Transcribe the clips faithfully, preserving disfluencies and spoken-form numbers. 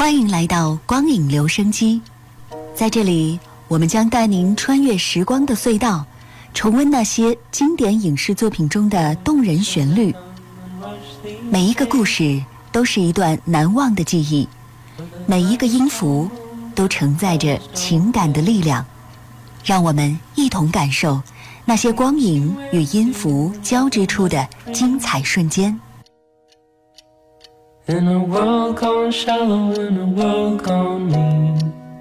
欢迎来到光影留声机，在这里我们将带您穿越时光的隧道，重温那些经典影视作品中的动人旋律。每一个故事都是一段难忘的记忆，每一个音符都承载着情感的力量。让我们一同感受那些光影与音符交织出的精彩瞬间。 In a world gone shallow, in a world gone mean.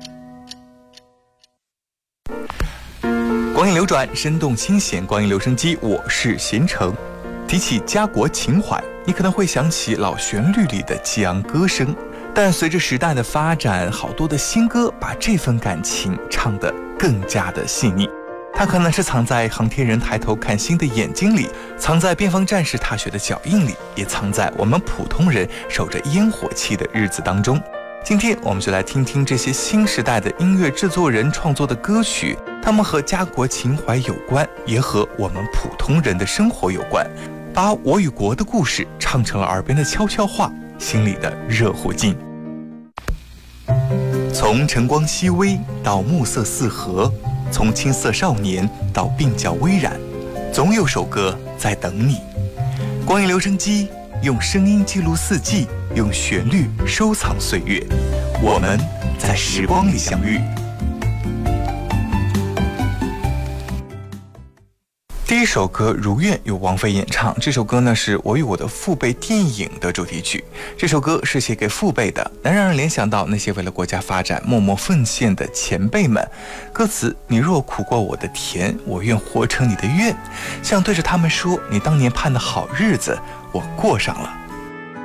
光影流转，生动清闲，光影留声机，我是贤成。提起家国情怀，你可能会想起老旋律里的激昂歌声，但随着时代的发展，好多的新歌把这份感情唱得更加的细腻。它可能是藏在航天人抬头看星的眼睛里，藏在边防战士踏雪的脚印里，也藏在我们普通人守着烟火气的日子当中。今天我们就来听听这些新时代的音乐制作人创作的歌曲，他们和家国情怀有关，也和我们普通人的生活有关，把我与国的故事唱成了耳边的悄悄话，心里的热乎劲。从晨光熹微到暮色四合，从青涩少年到鬓角微染，总有首歌在等你。光影留声机，用声音记录四季，用旋律收藏岁月，我们在时光里相遇。第一首歌《如愿》由王菲演唱，这首歌呢是我与我的父辈电影的主题曲。这首歌是写给父辈的，能让人联想到那些为了国家发展默默奉献的前辈们。歌词：你若苦过我的甜，我愿活成你的愿，想对着他们说，你当年盼的好日子我过上了。